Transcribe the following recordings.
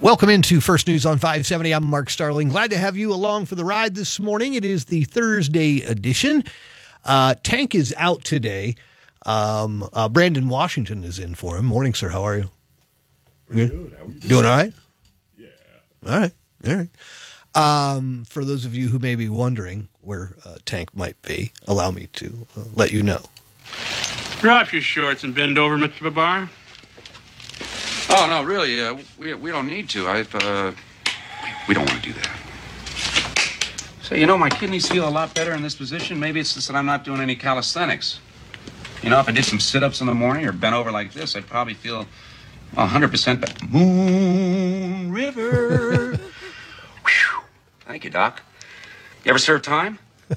Welcome into First News on 570. I'm Mark Starling. Glad to have you along for the ride this morning. It is the Thursday edition. Tank is out today. Brandon Washington is in for him. Morning, sir. How are you? Pretty good. How are you doing all right? Yeah. All right. For those of you who may be wondering where Tank might be, allow me to let you know. Drop your shorts and bend over, Mr. Babar. Oh, no, really, we don't need to. We don't want to do that. So, you know, my kidneys feel a lot better in this position. Maybe it's just that I'm not doing any calisthenics. You know, if I did some sit-ups in the morning or bent over like this, I'd probably feel 100% better. Moon River. Thank you, Doc. You ever serve time?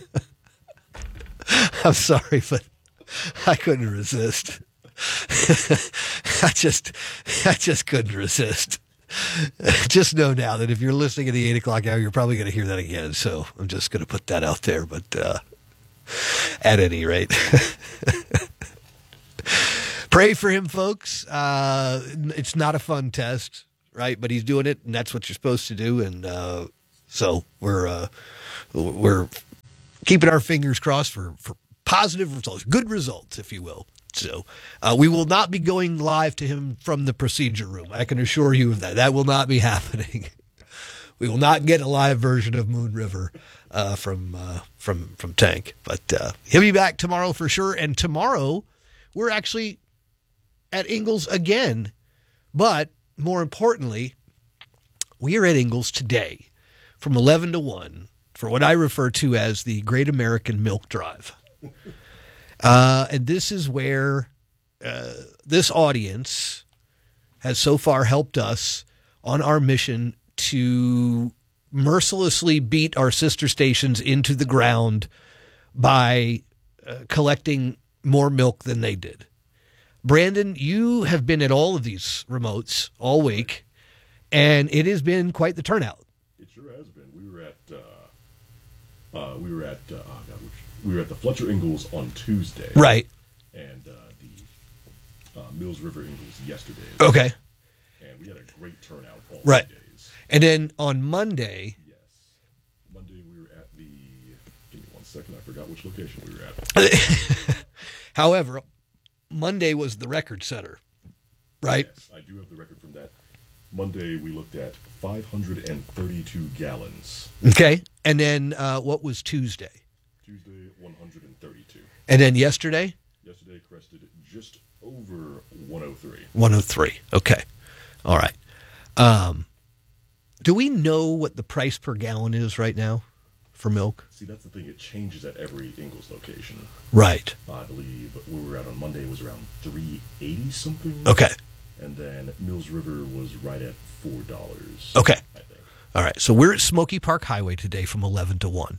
I'm sorry, but I couldn't resist. I just couldn't resist. Just know now that if you're listening at the 8 o'clock hour, you're probably going to hear that again. So I'm just going to put that out there. But at any rate, pray for him, folks. It's not a fun test, right? But he's doing it, and that's what you're supposed to do. And so we're keeping our fingers crossed for positive results, good results, if you will. So we will not be going live to him from the procedure room. I can assure you of that. That will not be happening. We will not get a live version of Moon River from Tank. But he'll be back tomorrow for sure. And tomorrow we're actually at Ingles again. But more importantly, we are at Ingles today from 11 to 1 for what I refer to as the Great American Milk Drive. And this is where this audience has so far helped us on our mission to mercilessly beat our sister stations into the ground by collecting more milk than they did. Brandon, you have been at all of these remotes all week, and it has been quite the turnout. It sure has been. We were at the Fletcher Ingles on Tuesday. Right. And the Mills River Ingles yesterday. Okay. And we had a great turnout all right. 3 days. And then on Monday. Yes. Monday we were at the, give me 1 second, I forgot which location we were at. However, Monday was the record setter, right? Yes, I do have the record from that. Monday we looked at 532 gallons. Okay. And then what was Tuesday? Tuesday, 132. And then yesterday? Yesterday crested just over 103. 103. Okay. All right. Do we know what the price per gallon is right now for milk? See, that's the thing. It changes at every Ingles location. Right. I believe we were out on Monday, it was around $3.80 something. Okay. And then Mills River was right at $4. Okay. I think. All right. So we're at Smoky Park Highway today from 11 to 1.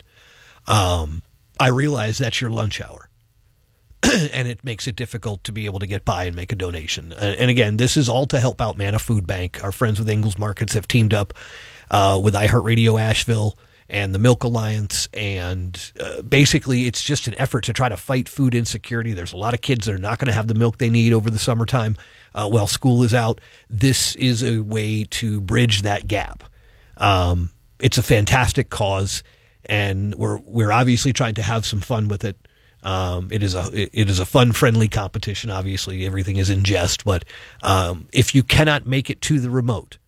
I realize that's your lunch hour, and it makes it difficult to be able to get by and make a donation. And again, this is all to help out Manna Food Bank. Our friends with Ingles Markets have teamed up with iHeartRadio Asheville and the Milk Alliance, and basically it's just an effort to try to fight food insecurity. There's a lot of kids that are not going to have the milk they need over the summertime while school is out. This is a way to bridge that gap. It's a fantastic cause. And we're obviously trying to have some fun with it. It is a fun, friendly competition. Obviously, everything is in jest. But if you cannot make it to the remote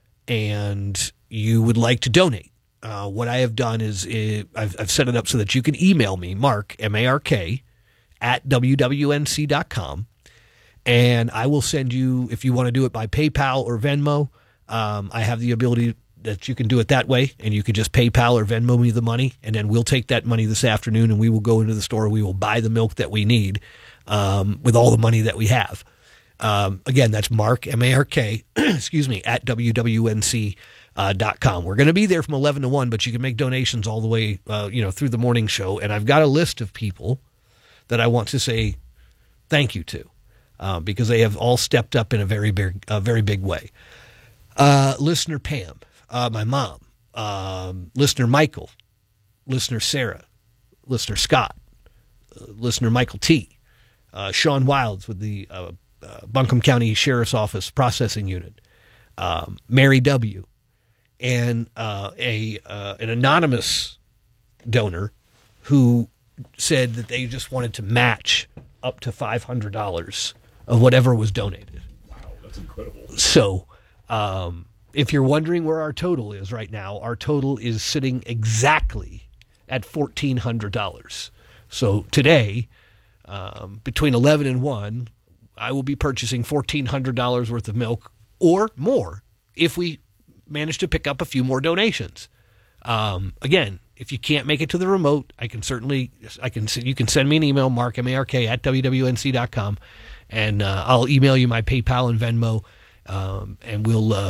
and you would like to donate, what I have done is I've set it up so that you can email me, Mark, M-A-R-K, at WWNC.com. And I will send you, if you want to do it by PayPal or Venmo, I have the ability that you can do it that way, and you can just PayPal or Venmo me the money, and then we'll take that money this afternoon and we will go into the store. We will buy the milk that we need with all the money that we have. Again, that's Mark, M-A-R-K, excuse me, at WWNC.com. We're going to be there from 11 to 1, but you can make donations all the way, through the morning show. And I've got a list of people that I want to say thank you to because they have all stepped up in a very big way. Listener Pam. My mom, listener Michael, listener Sarah, listener Scott, listener Michael T., Sean Wilds with the Buncombe County Sheriff's Office Processing Unit, Mary W., and an anonymous donor who said that they just wanted to match up to $500 of whatever was donated. Wow, that's incredible. So if you're wondering where our total is right now, our total is sitting exactly at $1,400. So today, between 11 and 1, I will be purchasing $1,400 worth of milk or more if we manage to pick up a few more donations. Again, if you can't make it to the remote, you can send me an email, Mark, M-A-R-K, at WWNC.com, and I'll email you my PayPal and Venmo, and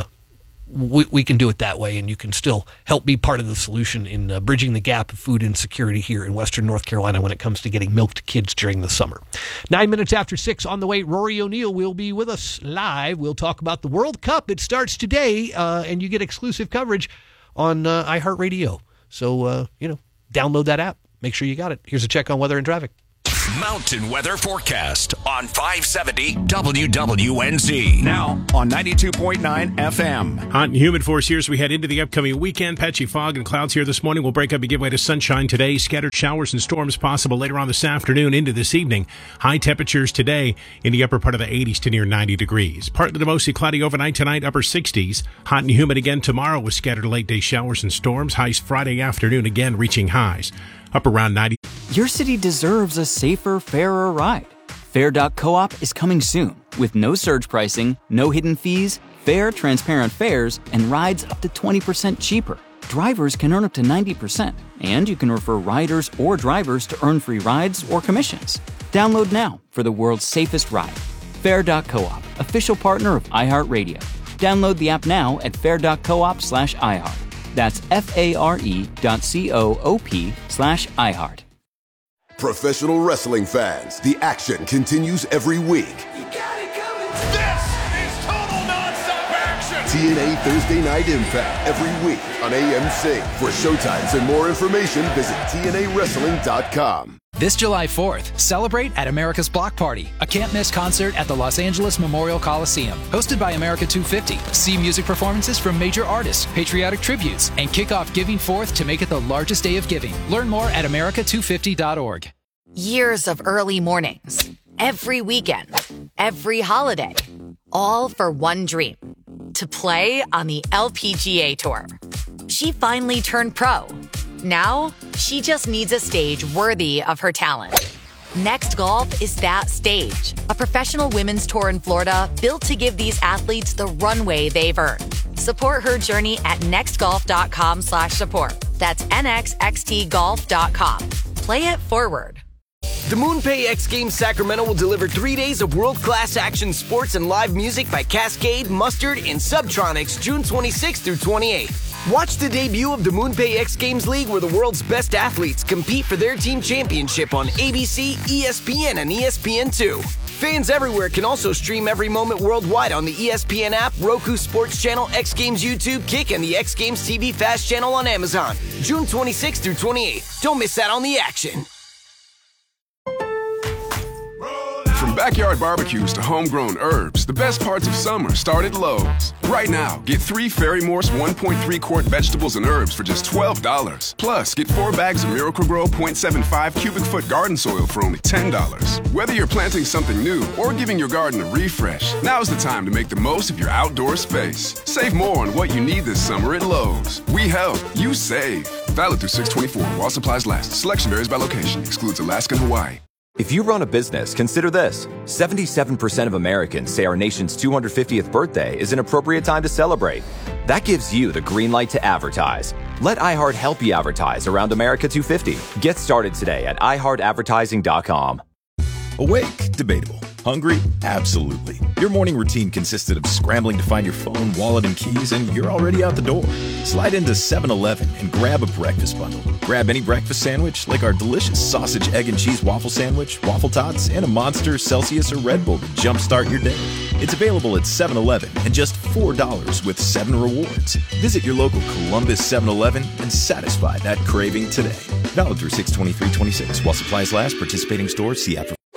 we can do it that way, and you can still help be part of the solution in bridging the gap of food insecurity here in Western North Carolina when it comes to getting milk to kids during the summer. 9 minutes after 6 on the way, Rory O'Neill will be with us live. We'll talk about the World Cup. It starts today, and you get exclusive coverage on iHeartRadio. So, download that app. Make sure you got it. Here's a check on weather and traffic. Mountain Weather Forecast on 570 WWNZ. Now on 92.9 FM. Hot and humid for us here as we head into the upcoming weekend. Patchy fog and clouds here this morning will break up and give way to sunshine today. Scattered showers and storms possible later on this afternoon into this evening. High temperatures today in the upper part of the 80s to near 90 degrees. Partly to mostly cloudy overnight tonight, upper 60s. Hot and humid again tomorrow with scattered late day showers and storms. Highs Friday afternoon again reaching highs up around 90. Your city deserves a safer, fairer ride. Fair.coop is coming soon with no surge pricing, no hidden fees, fair, transparent fares, and rides up to 20% cheaper. Drivers can earn up to 90%, and you can refer riders or drivers to earn free rides or commissions. Download now for the world's safest ride. Fair.coop, official partner of iHeartRadio. Download the app now at fair.coop/iHeart. That's FARE.coop/iHeart. Professional wrestling fans, the action continues every week. You got it coming. This is total nonstop action. TNA Thursday Night Impact every week on AMC. For showtimes and more information, visit TNAWrestling.com. This July 4th, celebrate at America's Block Party, a can't-miss concert at the Los Angeles Memorial Coliseum. Hosted by America 250. See music performances from major artists, patriotic tributes, and kick off Giving Forth to make it the largest day of giving. Learn more at America250.org. Years of early mornings, every weekend, every holiday, all for one dream, to play on the LPGA Tour. She finally turned pro. Now, she just needs a stage worthy of her talent. Next Golf is that stage. A professional women's tour in Florida built to give these athletes the runway they've earned. Support her journey at nextgolf.com/support. That's nxxtgolf.com. Play it forward. The MoonPay X Games Sacramento will deliver 3 days of world-class action sports and live music by Cascade, Mustard, and Subtronics June 26th through 28th. Watch the debut of the MoonPay X Games League where the world's best athletes compete for their team championship on ABC, ESPN, and ESPN2. Fans everywhere can also stream every moment worldwide on the ESPN app, Roku Sports Channel, X Games YouTube, Kick, and the X Games TV Fast channel on Amazon. June 26th through 28th. Don't miss out on the action. From backyard barbecues to homegrown herbs, the best parts of summer start at Lowe's. Right now, get 3 Ferry Morse 1.3-quart vegetables and herbs for just $12. Plus, get 4 bags of Miracle-Gro 0.75 cubic foot garden soil for only $10. Whether you're planting something new or giving your garden a refresh, now's the time to make the most of your outdoor space. Save more on what you need this summer at Lowe's. We help, you save. Valid through 6/24 while supplies last. Selection varies by location. Excludes Alaska and Hawaii. If you run a business, consider this. 77% of Americans say our nation's 250th birthday is an appropriate time to celebrate. That gives you the green light to advertise. Let iHeart help you advertise around America 250. Get started today at iHeartAdvertising.com. Awake? Debatable. Hungry? Absolutely. Your morning routine consisted of scrambling to find your phone, wallet, and keys, and you're already out the door. Slide into 7-Eleven and grab a breakfast bundle. Grab any breakfast sandwich, like our delicious sausage, egg, and cheese waffle sandwich, waffle tots, and a Monster, Celsius, or Red Bull to jumpstart your day. It's available at 7-Eleven and just $4 with 7 rewards. Visit your local Columbus 7-Eleven and satisfy that craving today. Valid through 6/23/26 while supplies last. Participating stores see after.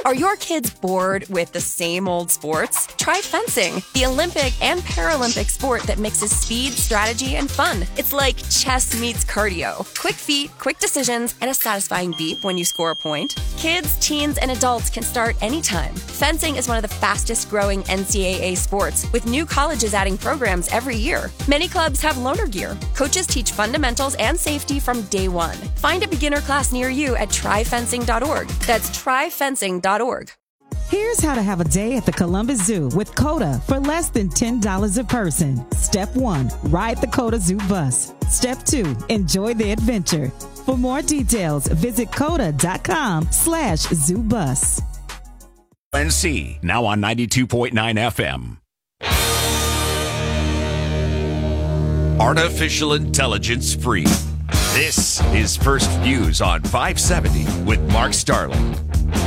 Are your kids bored with the same old sports? Try fencing, the Olympic and Paralympic sport that mixes speed, strategy, and fun. It's like chess meets cardio. Quick feet, quick decisions, and a satisfying beep when you score a point. Kids, teens, and adults can start anytime. Fencing is one of the fastest growing NCAA sports, with new colleges adding programs every year. Many clubs have loaner gear. Coaches teach fundamentals and safety from day one. Find a beginner class near you at tryfencing.org. That's tryfencing.org. Here's how to have a day at the Columbus Zoo with COTA for less than $10 a person. Step 1, ride the COTA Zoo bus. Step 2, enjoy the adventure. For more details, visit COTA.com/zoobus. NC, now on 92.9 FM. Artificial intelligence free. This is First Views on 570 with Mark Starling.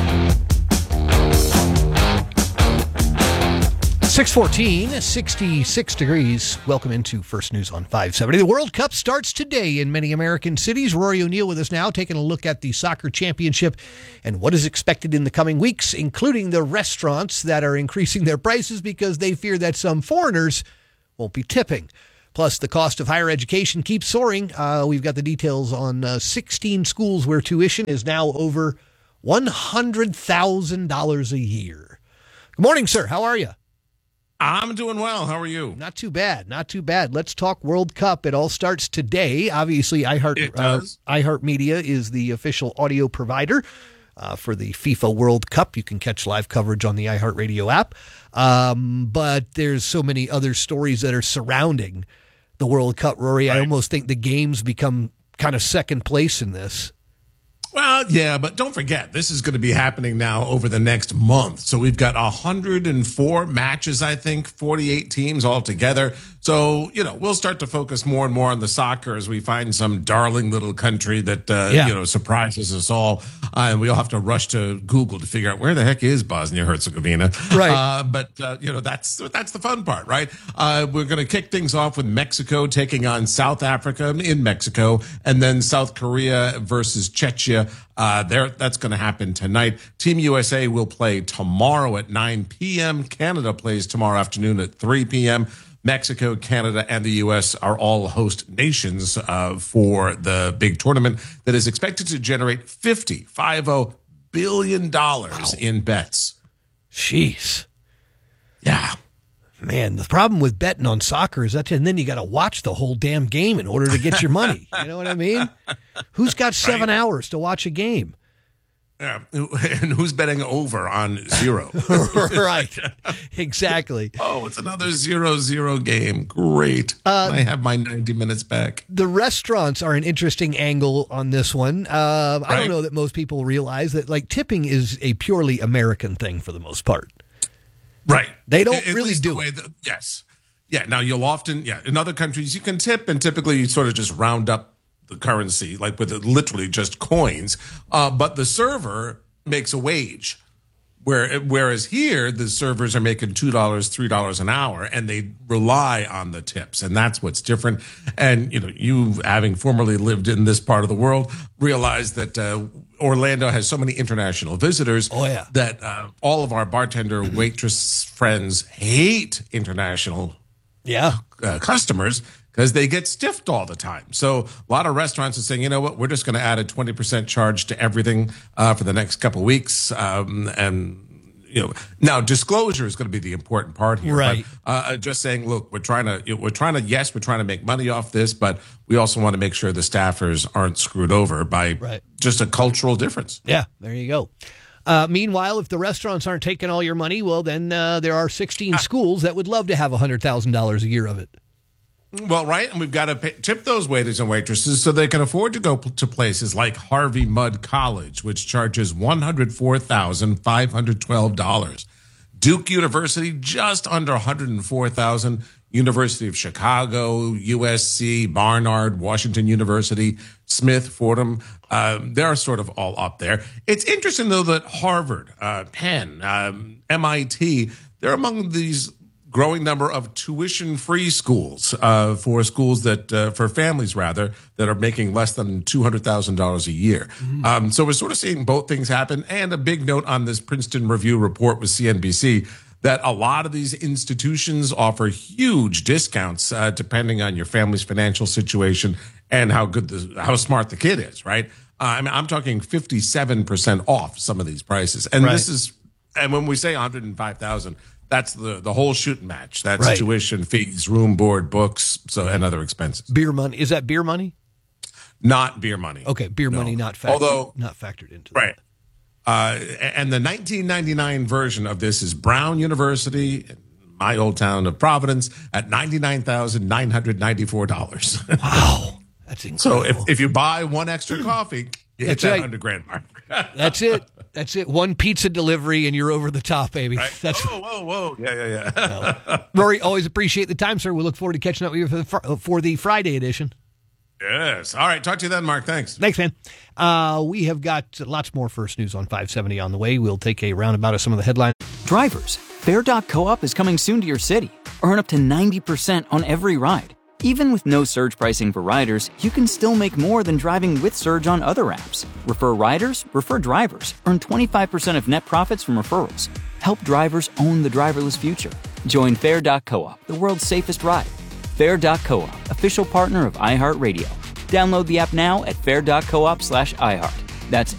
6:14, 66 degrees. Welcome into First News on 570. The World Cup starts today in many American cities. Rory O'Neill with us now, taking a look at the soccer championship and what is expected in the coming weeks, including the restaurants that are increasing their prices because they fear that some foreigners won't be tipping. Plus, the cost of higher education keeps soaring. We've got the details on 16 schools where tuition is now over $100,000 a year. Good morning, sir. How are you? I'm doing well. How are you? Not too bad. Not too bad. Let's talk World Cup. It all starts today. Obviously, iHeartMedia is the official audio provider for the FIFA World Cup. You can catch live coverage on the iHeartRadio app. But there's so many other stories that are surrounding the World Cup, Rory. Right. I almost think the games become kind of second place in this. Well, yeah, but don't forget, this is going to be happening now over the next month. So we've got 104 matches, I think, 48 teams all together. So, we'll start to focus more and more on the soccer as we find some darling little country that, surprises us all. And we all have to rush to Google to figure out where the heck is Bosnia-Herzegovina. Right. But that's the fun part, right? We're going to kick things off with Mexico taking on South Africa in Mexico, and then South Korea versus Czechia. That's going to happen tonight. Team USA will play tomorrow at 9 p.m. Canada plays tomorrow afternoon at 3 p.m. Mexico, Canada, and the U.S. are all host nations for the big tournament that is expected to generate $50 billion in bets. Jeez. Yeah. Man, the problem with betting on soccer is that, and then you got to watch the whole damn game in order to get your money. You know what I mean? Who's got 7 hours to watch a game? Yeah, and who's betting over on 0? Right, exactly. Oh, it's another 0-0 game. Great. I have my 90 minutes back. The restaurants are an interesting angle on this one. I don't know that most people realize that, tipping is a purely American thing for the most part. Right. They don't really do it. Yes. Yeah, now you'll often, in other countries you can tip, and typically you sort of just round up the currency, with literally just coins. But the server makes a wage. Whereas here, the servers are making $2, $3 an hour, and they rely on the tips. And that's what's different. And, you having formerly lived in this part of the world, realize that Orlando has so many international visitors that all of our bartender, waitress friends hate international customers, because they get stiffed all the time. So a lot of restaurants are saying, you know what, we're just going to add a 20% charge to everything for the next couple of weeks. Now disclosure is going to be the important part here. Right. But, just saying, look, we're trying to make money off this, but we also want to make sure the staffers aren't screwed over by just a cultural difference. Yeah, there you go. Meanwhile, if the restaurants aren't taking all your money, well, then there are 16 schools that would love to have $100,000 a year of it. Well, right, and we've got to tip those waiters and waitresses so they can afford to go to places like Harvey Mudd College, which charges $104,512. Duke University, just under $104,000. University of Chicago, USC, Barnard, Washington University, Smith, Fordham, they're sort of all up there. It's interesting, though, that Harvard, Penn, MIT, they're among these growing number of tuition-free schools for schools that, for families rather, that are making less than $200,000 a year. So we're sort of seeing both things happen. And a big note on this Princeton Review report with CNBC that a lot of these institutions offer huge discounts depending on your family's financial situation and how smart the kid is, right? I mean, I'm talking 57% off some of these prices. And this is, and when we say $105,000, that's the whole shooting match. That's tuition, fees, room, board, books, and other expenses. Beer money. Is that beer money? Not beer money. Okay, beer money not factored into that. Right. And the 1999 version of this is Brown University, my old town of Providence, at $99,994. Wow, that's incredible. So if you buy one extra coffee, you hit that $100,000 mark. That's it. That's it. One pizza delivery and you're over the top, baby. Right. That's whoa. Yeah. Rory, always appreciate the time, sir. We look forward to catching up with you for the Friday edition. Yes. All right. Talk to you then, Mark. Thanks. Thanks, man. We have got lots more First News on 570 on the way. We'll take a roundabout of some of the headlines. Drivers, Fair.coop is coming soon to your city. Earn up to 90% on every ride. Even with no surge pricing for riders, you can still make more than driving with Surge on other apps. Refer riders, refer drivers. Earn 25% of net profits from referrals. Help drivers own the driverless future. Join Fair.coop, the world's safest ride. Fair.coop, official partner of iHeartRadio. Download the app now at fair.coop/iHeart. That's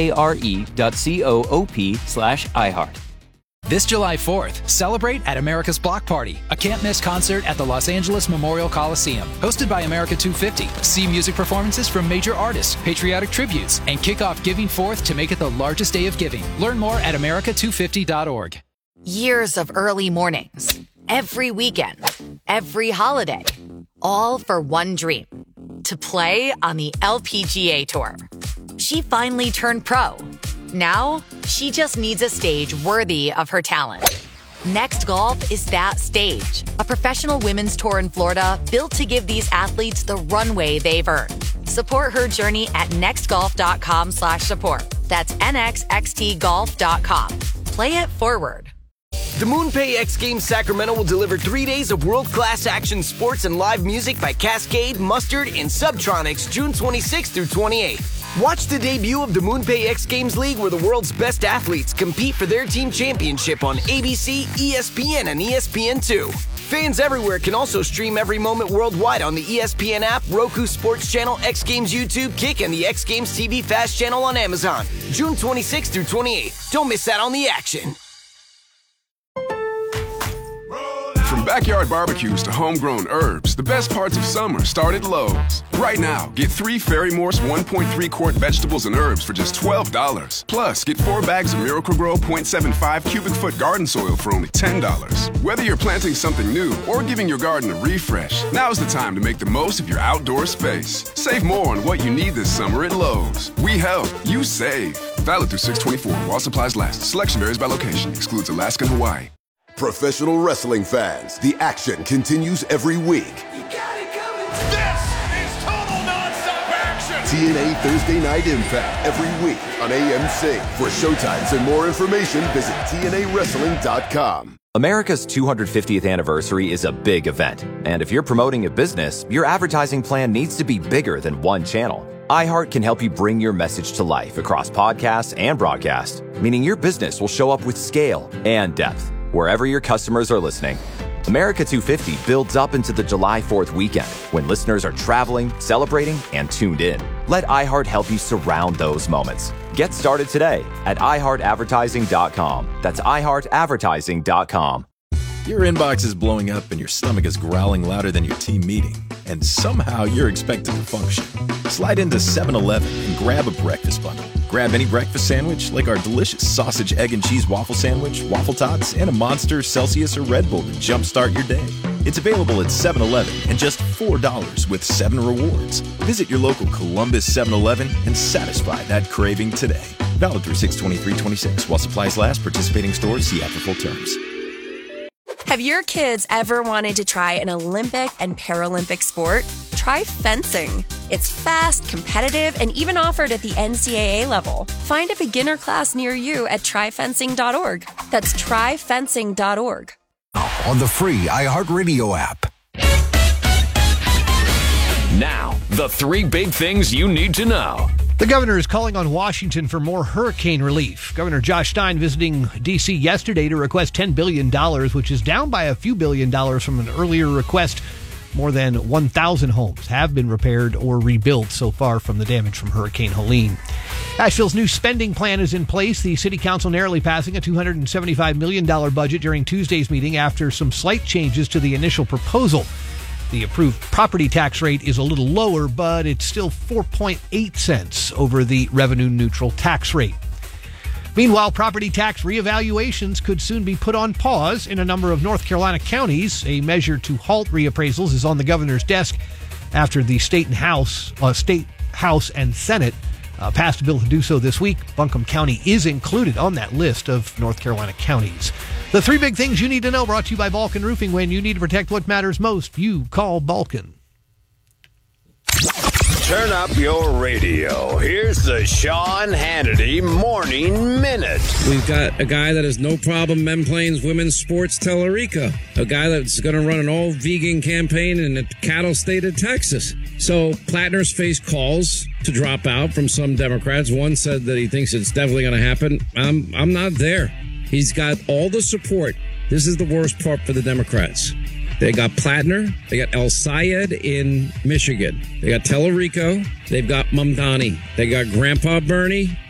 FARE.coop/iHeart. This July 4th, celebrate at America's Block Party, a can't-miss concert at the Los Angeles Memorial Coliseum. Hosted by America 250. See music performances from major artists, patriotic tributes, and kick off Giving Forth to make it the largest day of giving. Learn more at america250.org. Years of early mornings, every weekend, every holiday, all for one dream, to play on the LPGA Tour. She finally turned pro. Now, she just needs a stage worthy of her talent. Next Golf is that stage, a professional women's tour in Florida built to give these athletes the runway they've earned. Support her journey at nextgolf.com/support. That's nxxtgolf.com. Play it forward. The MoonPay X Games Sacramento will deliver 3 days of world-class action sports and live music by Cascade, Mustard, and Subtronics June 26th through 28th. Watch the debut of the MoonPay X Games League where the world's best athletes compete for their team championship on ABC, ESPN, and ESPN2. Fans everywhere can also stream every moment worldwide on the ESPN app, Roku Sports Channel, X Games YouTube, Kick, and the X Games TV Fast Channel on Amazon. June 26th through 28th. Don't miss out on the action. From backyard barbecues to homegrown herbs, the best parts of summer start at Lowe's. Right now, get 3 Ferry Morse 1.3 quart vegetables and herbs for just $12. Plus, get 4 bags of Miracle-Gro 0.75 cubic foot garden soil for only $10. Whether you're planting something new or giving your garden a refresh, now's the time to make the most of your outdoor space. Save more on what you need this summer at Lowe's. We help, you save. Valid through 6/24 while supplies last. Selection varies by location. Excludes Alaska and Hawaii. Professional wrestling fans, the action continues every week. This is total nonstop action. TNA Thursday Night Impact every week on AMC. For showtimes and more information, visit TNAWrestling.com. America's 250th anniversary is a big event. And if you're promoting a business, your advertising plan needs to be bigger than one channel. iHeart can help you bring your message to life across podcasts and broadcast, meaning your business will show up with scale and depth wherever your customers are listening. America 250 builds up into the July 4th weekend when listeners are traveling, celebrating, and tuned in. Let iHeart help you surround those moments. Get started today at iHeartAdvertising.com. That's iHeartAdvertising.com. Your inbox is blowing up and your stomach is growling louder than your team meeting, and somehow you're expected to function. Slide into 7-Eleven and grab a breakfast bundle. Grab any breakfast sandwich like our delicious sausage, egg, and cheese waffle sandwich, waffle tots, and a Monster, Celsius, or Red Bull to jumpstart your day. It's available at 7-Eleven and just $4 with 7 rewards. Visit your local Columbus 7-Eleven and satisfy that craving today. Valid through 6/23/26 while supplies last. Participating stores see app for full terms. Have your kids ever wanted to try an Olympic and Paralympic sport? Try fencing. It's fast, competitive, and even offered at the NCAA level. Find a beginner class near you at tryfencing.org. That's tryfencing.org. on the free iHeartRadio app. Now, the 3 big things you need to know. The governor is calling on Washington for more hurricane relief. Governor Josh Stein visiting D.C. yesterday to request $10 billion, which is down by a few $1 billion from an earlier request. More than 1,000 homes have been repaired or rebuilt so far from the damage from Hurricane Helene. Asheville's new spending plan is in place. The city council narrowly passing a $275 million budget during Tuesday's meeting after some slight changes to the initial proposal. The approved property tax rate is a little lower, but it's still 4.8 cents over the revenue-neutral tax rate. Meanwhile, property tax reevaluations could soon be put on pause in a number of North Carolina counties. A measure to halt reappraisals is on the governor's desk after the state house and Senate passed a bill to do so this week. Buncombe County is included on that list of North Carolina counties. The 3 big things you need to know, brought to you by Balkan Roofing. When you need to protect what matters most, you call Balkan. Turn up your radio. Here's the Sean Hannity Morning Minute. We've got a guy that has no problem men playing women's sports Tellurica. A guy that's going to run an all-vegan campaign in the cattle state of Texas. So Plattner's faced calls to drop out from some Democrats. One said that he thinks it's definitely going to happen. I'm not there. He's got all the support. This is the worst part for the Democrats. They got Plattner. They got El Sayed in Michigan. They got Tellurico. They've got Mamdani. They got Grandpa Bernie.